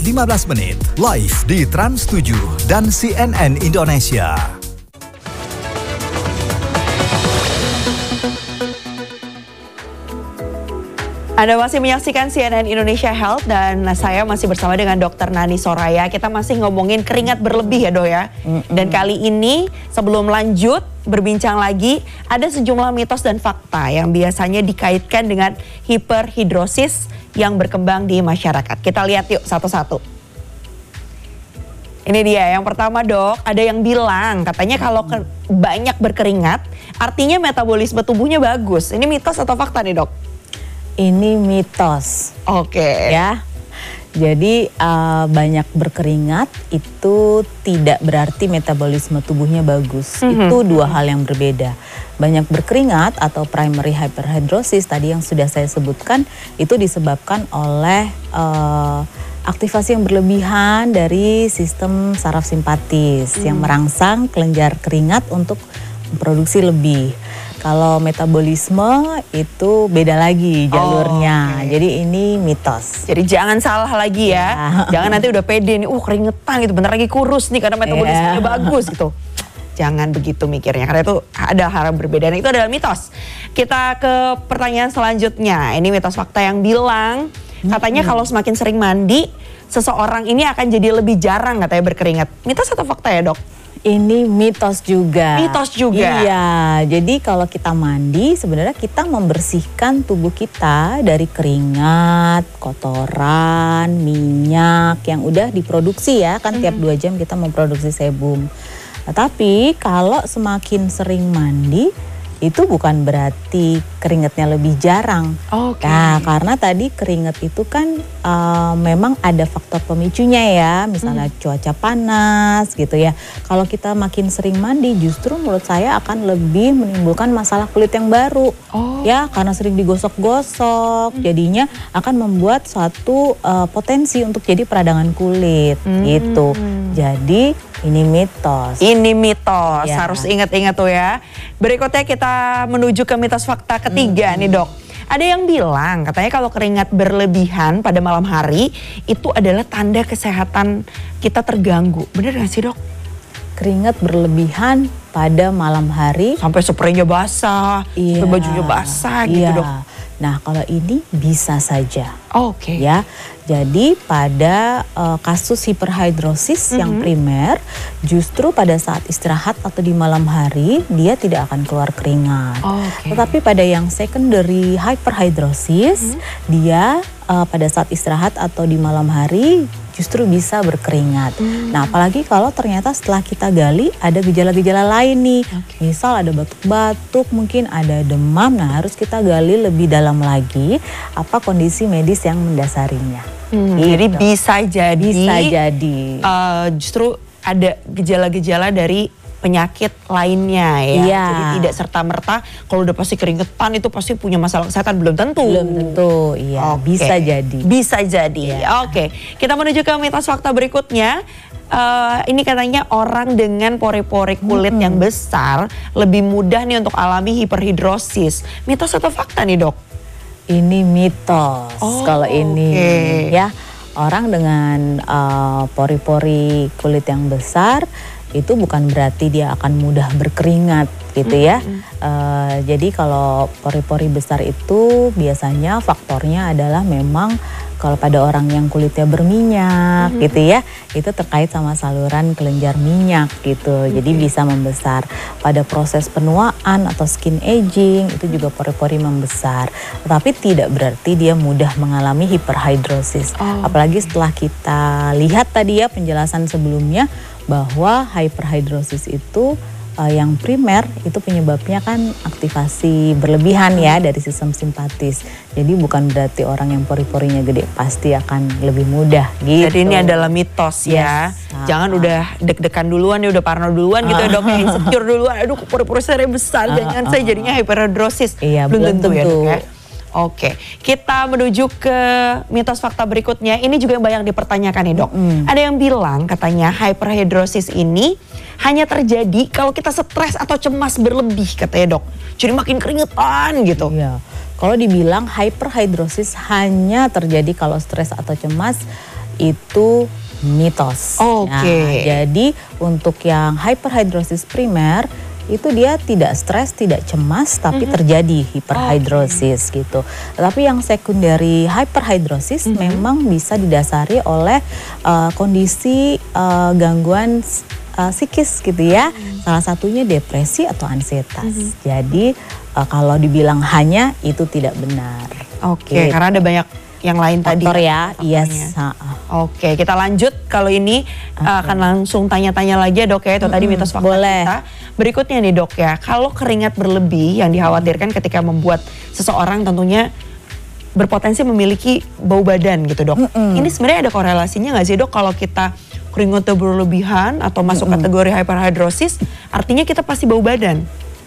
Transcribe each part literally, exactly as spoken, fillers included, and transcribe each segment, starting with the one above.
lima belas menit live di Trans tujuh dan C N N Indonesia. Anda masih menyaksikan C N N Indonesia Health dan saya masih bersama dengan dokter Nani Soraya. Kita masih ngomongin keringat berlebih ya dok ya. Mm-hmm. Dan kali ini sebelum lanjut berbincang lagi, ada sejumlah mitos dan fakta yang biasanya dikaitkan dengan hiperhidrosis yang berkembang di masyarakat. Kita lihat yuk satu-satu. Ini dia yang pertama dok, ada yang bilang katanya kalau ke- banyak berkeringat artinya metabolisme tubuhnya bagus. Ini mitos atau fakta nih dok? Ini mitos. Oke. Okay. Ya. Jadi uh, banyak berkeringat itu tidak berarti metabolisme tubuhnya bagus. Mm-hmm. Itu dua hal yang berbeda. Banyak berkeringat atau primary hyperhidrosis tadi yang sudah saya sebutkan itu disebabkan oleh uh, aktivasi yang berlebihan dari sistem saraf simpatis mm. yang merangsang kelenjar keringat untuk memproduksi lebih. Kalau metabolisme itu beda lagi jalurnya, oh, okay. Jadi ini mitos. Jadi jangan salah lagi ya, yeah. Jangan nanti udah pede nih, uh keringetan gitu, bentar lagi kurus nih karena metabolismenya yeah. bagus gitu. Jangan begitu mikirnya, karena itu ada hal yang berbeda dan itu adalah mitos. Kita ke pertanyaan selanjutnya, ini mitos fakta yang bilang, katanya hmm. kalau semakin sering mandi, seseorang ini akan jadi lebih jarang katanya berkeringat. Mitos atau fakta ya dok? Ini mitos juga. Mitos juga. Iya, jadi kalau kita mandi sebenarnya kita membersihkan tubuh kita dari keringat, kotoran, minyak yang udah diproduksi ya, kan mm-hmm. tiap dua jam kita memproduksi sebum. Nah, tapi kalau semakin sering mandi itu bukan berarti keringatnya lebih jarang. Okay. Nah, karena tadi keringat itu kan uh, memang ada faktor pemicunya ya, misalnya hmm. cuaca panas gitu ya. Kalau kita makin sering mandi, justru menurut saya akan lebih menimbulkan masalah kulit yang baru. Oh. Ya, karena sering digosok-gosok, hmm. jadinya akan membuat suatu uh, potensi untuk jadi peradangan kulit hmm. gitu. Jadi ini mitos. Ini mitos, ya. Harus ingat-ingat tuh ya. Berikutnya kita menuju ke mitos fakta ketiga hmm. nih dok. Ada yang bilang katanya kalau keringat berlebihan pada malam hari itu adalah tanda kesehatan kita terganggu. Bener gak sih dok? Keringat berlebihan pada malam hari. Sampai spraynya basah, iya, sampai bajunya basah gitu iya. dok. Nah kalau ini bisa saja. Oke. Okay. Ya, jadi pada uh, kasus hiperhidrosis mm-hmm. yang primer, justru pada saat istirahat atau di malam hari dia tidak akan keluar keringat. Oh, okay. Tetapi pada yang secondary hyperhidrosis, mm-hmm. dia uh, pada saat istirahat atau di malam hari justru bisa berkeringat. Mm. Nah, apalagi kalau ternyata setelah kita gali ada gejala-gejala lain nih. Okay. Misal ada batuk-batuk, mungkin ada demam. Nah, harus kita gali lebih dalam lagi apa kondisi medis yang mendasarinya. Hmm, gitu. Jadi bisa jadi, bisa jadi. Uh, justru ada gejala-gejala dari penyakit lainnya ya. Iya. Jadi tidak serta-merta kalau udah pasti keringetan itu pasti punya masalah kesehatan, belum tentu. Belum tentu, iya. Okay. Bisa jadi. Bisa jadi, iya. Oke. Okay. Kita menuju ke mitos fakta berikutnya. Uh, ini katanya orang dengan pori-pori kulit hmm. yang besar lebih mudah nih untuk alami hiperhidrosis. Mitos atau fakta nih dok? Ini mitos. Oh, kalau ini okay. ya orang dengan uh, pori-pori kulit yang besar itu bukan berarti dia akan mudah berkeringat gitu ya. Mm-hmm. Uh, jadi kalau pori-pori besar itu biasanya faktornya adalah memang kalau pada orang yang kulitnya berminyak mm-hmm. gitu ya, itu terkait sama saluran kelenjar minyak gitu. Mm-hmm. Jadi bisa membesar. Pada proses penuaan atau skin aging itu juga pori-pori membesar. Tetapi tidak berarti dia mudah mengalami hiperhidrosis. Oh. Apalagi setelah kita lihat tadi ya penjelasan sebelumnya bahwa hyperhidrosis itu uh, yang primer itu penyebabnya kan aktivasi berlebihan ya dari sistem simpatis. Jadi bukan berarti orang yang pori-porinya gede pasti akan lebih mudah gitu. Jadi ini adalah mitos ya. Yes. Jangan uh, udah deg-degan duluan ya, udah parno duluan uh, gitu ya dok, ya, insecure duluan. Aduh pori-pori saya besar, uh, jangan uh, saya jadinya hyperhidrosis. Iya, belum tentu, tentu ya dok ya. Oke, kita menuju ke mitos fakta berikutnya. Ini juga yang banyak dipertanyakan nih dok. Mm. Ada yang bilang katanya hyperhidrosis ini hanya terjadi kalau kita stres atau cemas berlebih katanya dok. Jadi makin keringetan gitu. Iya. Kalau dibilang hyperhidrosis hanya terjadi kalau stres atau cemas, itu mitos. Oke. Okay. Nah, jadi untuk yang hyperhidrosis primer itu dia tidak stres, tidak cemas, tapi mm-hmm. terjadi hiperhidrosis okay. gitu. Tapi yang secondary hyperhidrosis mm-hmm. memang bisa didasari oleh uh, kondisi uh, gangguan uh, psikis gitu ya. Mm-hmm. Salah satunya depresi atau ansietas. Mm-hmm. Jadi uh, kalau dibilang hanya itu tidak benar. Oke, okay, gitu. Karena ada banyak yang lain faktor tadi ya, yes. Oke, kita lanjut. Kalau ini okay. uh, akan langsung tanya-tanya lagi ya dok ya. Itu mm-hmm. tadi mitos fakta Boleh. kita. Berikutnya nih dok ya, kalau keringat berlebih yang dikhawatirkan ketika membuat seseorang tentunya berpotensi memiliki bau badan gitu dok. Mm-hmm. Ini sebenarnya ada korelasinya nggak sih dok kalau kita keringatnya berlebihan atau masuk mm-hmm. kategori hyperhidrosis, artinya kita pasti bau badan?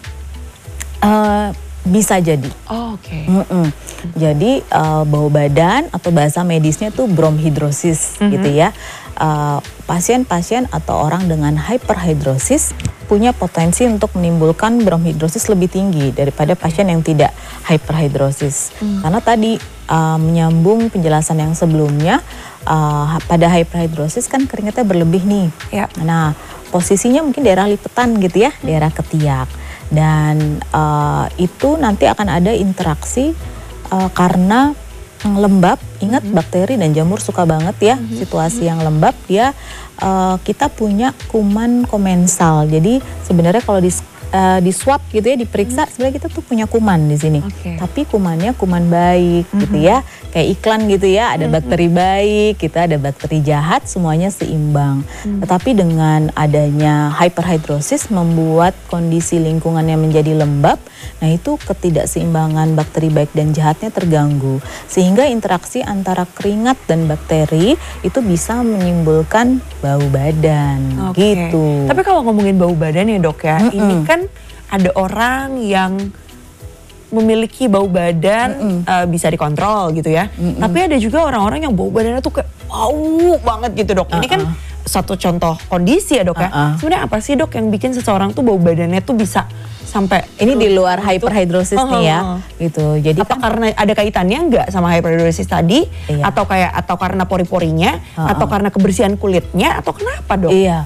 Uh, Bisa jadi. Oh, oke. Okay. Mm-mm. Jadi uh, bau badan atau bahasa medisnya tuh bromhidrosis mm-hmm. gitu ya. Uh, pasien-pasien atau orang dengan hyperhidrosis punya potensi untuk menimbulkan bromhidrosis lebih tinggi daripada pasien yang tidak hyperhidrosis. Mm. Karena tadi uh, menyambung penjelasan yang sebelumnya, uh, pada hyperhidrosis kan keringatnya berlebih nih. Ya. Nah, posisinya mungkin daerah lipetan gitu ya, mm. daerah ketiak. Dan uh, itu nanti akan ada interaksi uh, karena lembab. Ingat mm-hmm. bakteri dan jamur suka banget ya mm-hmm. situasi yang lembab. Dia uh, kita punya kuman komensal. Jadi sebenarnya kalau di uh, di swab gitu ya, diperiksa mm-hmm. sebenarnya kita tuh punya kuman di sini. Okay. Tapi kumannya kuman baik mm-hmm. gitu ya. Kayak iklan gitu ya, ada mm-hmm. bakteri baik, kita ada bakteri jahat, semuanya seimbang. Mm-hmm. Tetapi dengan adanya hyperhidrosis membuat kondisi lingkungannya menjadi lembab, nah itu ketidakseimbangan bakteri baik dan jahatnya terganggu. Sehingga interaksi antara keringat dan bakteri itu bisa menimbulkan bau badan okay. gitu. Tapi kalau ngomongin bau badan ya dok ya, mm-mm. ini kan ada orang yang memiliki bau badan uh, bisa dikontrol gitu ya. Mm-mm. Tapi ada juga orang-orang yang bau badannya tuh kayak bau banget gitu dok. Uh-uh. Ini kan satu contoh kondisi ya dok ya. Uh-uh. Sebenarnya apa sih dok yang bikin seseorang tuh bau badannya tuh bisa sampai ini di luar hyperhidrosis uh-huh. nih ya gitu. Jadi apa kan, karena ada kaitannya nggak sama hyperhidrosis tadi? Iya. Atau kayak atau karena pori-porinya uh-uh. atau karena kebersihan kulitnya atau kenapa dok? Iya.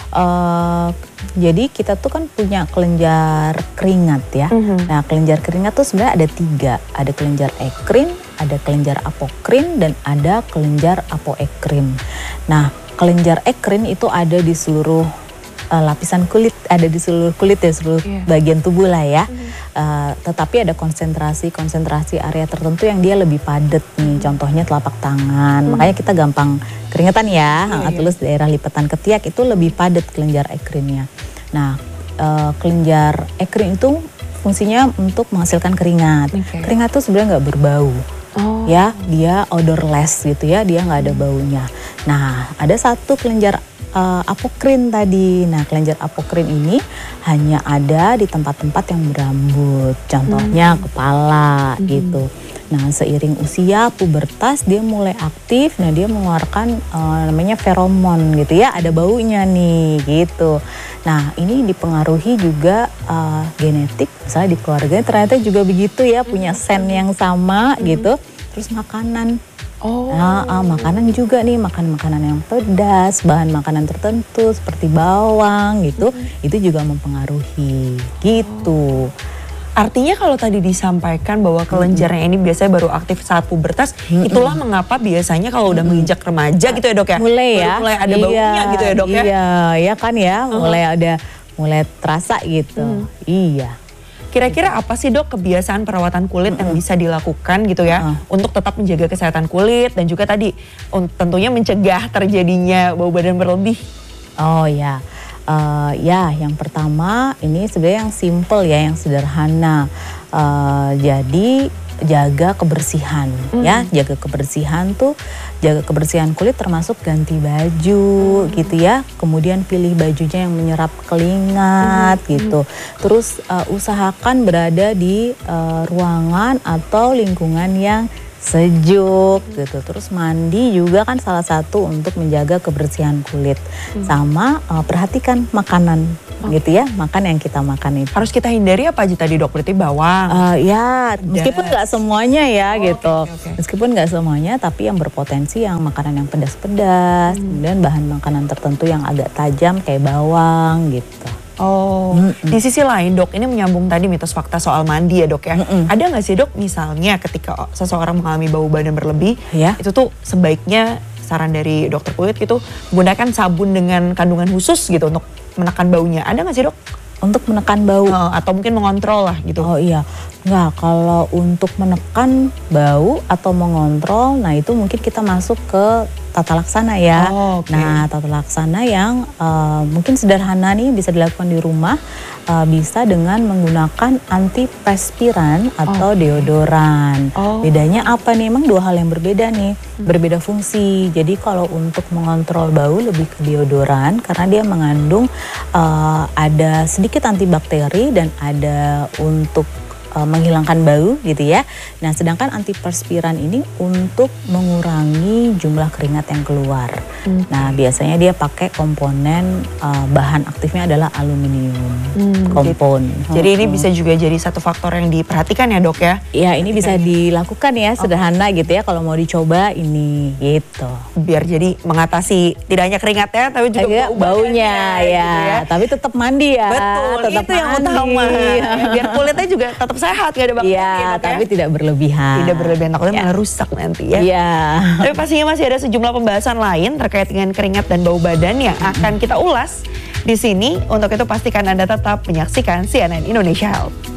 Uh, jadi kita tuh kan punya kelenjar keringat ya. Mm-hmm. Nah kelenjar keringat tuh sebenarnya ada tiga. Ada kelenjar ekrin, ada kelenjar apokrin, dan ada kelenjar apoekrin. Nah kelenjar ekrin itu ada di seluruh uh, lapisan kulit, ada di seluruh kulit ya, seluruh yeah. bagian tubuh lah ya. Mm-hmm. Uh, tetapi ada konsentrasi-konsentrasi area tertentu yang dia lebih padat nih. Contohnya telapak tangan, mm-hmm. makanya kita gampang keringetan ya, yeah, terus yeah. daerah lipatan ketiak itu lebih padat kelenjar ekrinnya. Nah, e, kelenjar ekrin itu fungsinya untuk menghasilkan keringat. Okay. Keringat itu sebenarnya nggak berbau, oh. ya, dia odorless gitu ya, dia nggak ada baunya. Nah, ada satu kelenjar e, apokrin tadi. Nah, kelenjar apokrin ini hanya ada di tempat-tempat yang berambut, contohnya hmm. kepala hmm. gitu. Nah seiring usia pubertas dia mulai aktif, nah dia mengeluarkan uh, namanya feromon gitu ya, ada baunya nih gitu. Nah ini dipengaruhi juga uh, genetik, misalnya di keluarganya ternyata juga begitu ya, punya sen yang sama mm-hmm. gitu. Terus makanan, oh. nah, uh, makanan juga nih, makan makanan yang pedas, bahan makanan tertentu seperti bawang gitu, mm-hmm. itu juga mempengaruhi gitu. Artinya kalau tadi disampaikan bahwa kelenjarnya ini biasanya baru aktif saat pubertas, mm-hmm. itulah mengapa biasanya kalau udah menginjak remaja gitu ya dok ya, mulai ya, mulai ada baunya iya, gitu ya dok ya. Iya, ya kan ya, uh-huh. mulai ada, mulai terasa gitu, mm. iya. Kira-kira apa sih dok kebiasaan perawatan kulit mm-hmm. yang bisa dilakukan gitu ya, uh. untuk tetap menjaga kesehatan kulit dan juga tadi tentunya mencegah terjadinya bau badan berlebih? Oh ya. Uh, ya, yang pertama ini sebenarnya yang simple ya, yang sederhana. Uh, jadi jaga kebersihan, mm. ya, jaga kebersihan tuh, jaga kebersihan kulit termasuk ganti baju, mm. gitu ya. Kemudian pilih bajunya yang menyerap keringat, mm. gitu. Terus uh, usahakan berada di uh, ruangan atau lingkungan yang sejuk gitu. Terus mandi juga kan salah satu untuk menjaga kebersihan kulit. Hmm. Sama uh, perhatikan makanan okay. gitu ya, makan yang kita makan itu. Harus kita hindari apa aja tadi dok? Berarti bawang? Uh, ya, meskipun nggak semuanya ya oh, gitu. Okay, okay. Meskipun nggak semuanya, tapi yang berpotensi yang makanan yang pedas-pedas, hmm. kemudian bahan makanan tertentu yang agak tajam kayak bawang gitu. Oh, mm-mm. Di sisi lain dok, ini menyambung tadi mitos fakta soal mandi ya dok ya. Mm-mm. Ada nggak sih dok misalnya ketika seseorang mengalami bau badan berlebih, ya. Itu tuh sebaiknya saran dari dokter kulit gitu menggunakan sabun dengan kandungan khusus gitu untuk menekan baunya. Ada nggak sih dok? Untuk menekan bau? Uh, atau mungkin mengontrol lah gitu. Oh iya, nggak, kalau untuk menekan bau atau mengontrol, nah itu mungkin kita masuk ke tata laksana ya. Oh, okay. Nah, tata laksana yang uh, mungkin sederhana nih bisa dilakukan di rumah, uh, bisa dengan menggunakan antiperspiran atau oh. deodoran. Oh. Bedanya apa nih? Emang dua hal yang berbeda nih, hmm. berbeda fungsi. Jadi kalau untuk mengontrol bau lebih ke deodoran karena dia mengandung uh, ada sedikit antibakteri dan ada untuk menghilangkan bau gitu ya. Nah, sedangkan antiperspiran ini untuk mengurangi jumlah keringat yang keluar. Hmm. Nah, biasanya dia pakai komponen uh, bahan aktifnya adalah aluminium hmm, kompon. Jadi, jadi ini bisa juga jadi satu faktor yang diperhatikan ya dok ya? Ya, ini bisa dilakukan ya, sederhana oh. gitu ya kalau mau dicoba ini gitu. Biar jadi mengatasi tidak hanya keringatnya tapi juga Agak bau baunya ya, gitu ya. Tapi tetap mandi ya. Betul, tetap itu yang mandi. utama. Biar kulitnya juga tetap sehat, gak ada bakteri. Iya, tapi ya? tidak berlebihan. Tidak berlebihan, takutnya ya. malah rusak nanti ya. Iya. Tapi pastinya masih ada sejumlah pembahasan lain terkait dengan keringat dan bau badan yang akan kita ulas di sini. Untuk itu pastikan Anda tetap menyaksikan C N N Indonesia Health.